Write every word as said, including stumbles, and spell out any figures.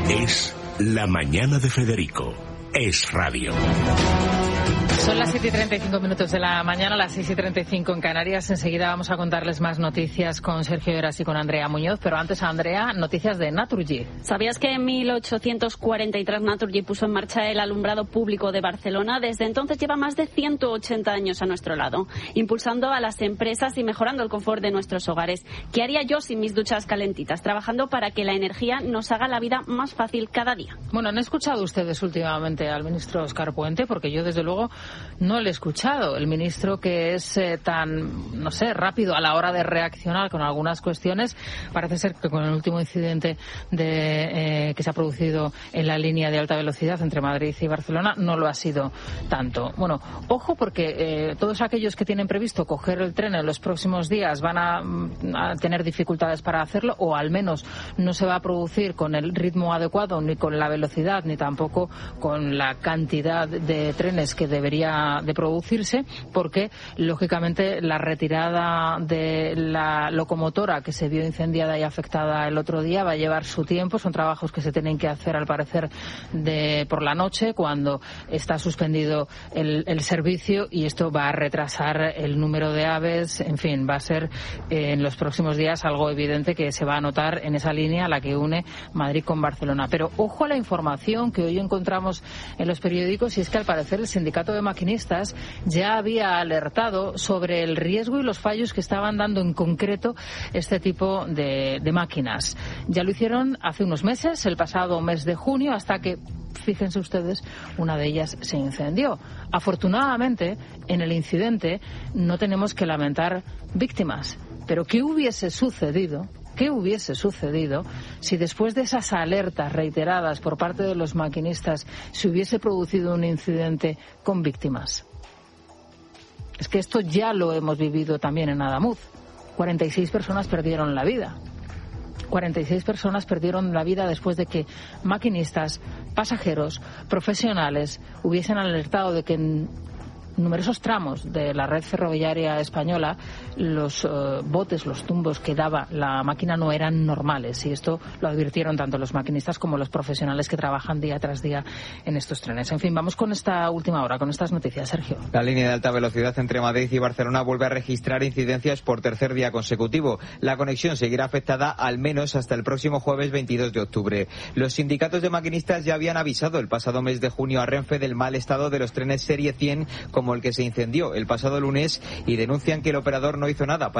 Es La Mañana de Federico. Es radio. Son las siete y treinta y cinco minutos de la mañana, las seis y treinta y cinco en Canarias. Enseguida vamos a contarles más noticias con Sergio Heras y con Andrea Muñoz. Pero antes, Andrea, noticias de Naturgy. ¿Sabías que en mil ochocientos cuarenta y tres Naturgy puso en marcha el alumbrado público de Barcelona? Desde entonces lleva más de ciento ochenta años a nuestro lado, impulsando a las empresas y mejorando el confort de nuestros hogares. ¿Qué haría yo sin mis duchas calentitas? Trabajando para que la energía nos haga la vida más fácil cada día. Bueno, ¿han escuchado ustedes últimamente al ministro Óscar Puente? Porque yo, desde luego, no le he escuchado. El ministro, que es eh, tan, no sé, rápido a la hora de reaccionar con algunas cuestiones, parece ser que con el último incidente de, eh, que se ha producido en la línea de alta velocidad entre Madrid y Barcelona no lo ha sido tanto. Bueno, ojo, porque eh, todos aquellos que tienen previsto coger el tren en los próximos días van a, a tener dificultades para hacerlo, o al menos no se va a producir con el ritmo adecuado, ni con la velocidad, ni tampoco con la cantidad de trenes que debería de producirse, porque lógicamente la retirada de la locomotora que se vio incendiada y afectada el otro día va a llevar su tiempo. Son trabajos que se tienen que hacer, al parecer, de por la noche, cuando está suspendido el, el servicio, y esto va a retrasar el número de aves. En fin, va a ser eh, en los próximos días algo evidente que se va a notar en esa línea, la que une Madrid con Barcelona. Pero ojo a la información que hoy encontramos en los periódicos, y es que al parecer el sindicato de maquinistas ya había alertado sobre el riesgo y los fallos que estaban dando en concreto este tipo de, de máquinas. Ya lo hicieron hace unos meses, el pasado mes de junio, hasta que, fíjense ustedes, una de ellas se incendió. Afortunadamente, en el incidente no tenemos que lamentar víctimas. Pero ¿qué hubiese sucedido? ¿Qué hubiese sucedido si después de esas alertas reiteradas por parte de los maquinistas se hubiese producido un incidente con víctimas? Es que esto ya lo hemos vivido también en Adamuz. cuarenta y seis personas perdieron la vida. cuarenta y seis personas perdieron la vida después de que maquinistas, pasajeros, profesionales hubiesen alertado de que en numerosos tramos de la red ferroviaria española los uh, botes, los tumbos que daba la máquina no eran normales, y esto lo advirtieron tanto los maquinistas como los profesionales que trabajan día tras día en estos trenes. En fin, vamos con esta última hora, con estas noticias, Sergio. La línea de alta velocidad entre Madrid y Barcelona vuelve a registrar incidencias por tercer día consecutivo. La conexión seguirá afectada al menos hasta el próximo jueves veintidós de octubre. Los sindicatos de maquinistas ya habían avisado el pasado mes de junio a Renfe del mal estado de los trenes Serie cien, como el que se incendió el pasado lunes, y denuncian que el operador no hizo nada para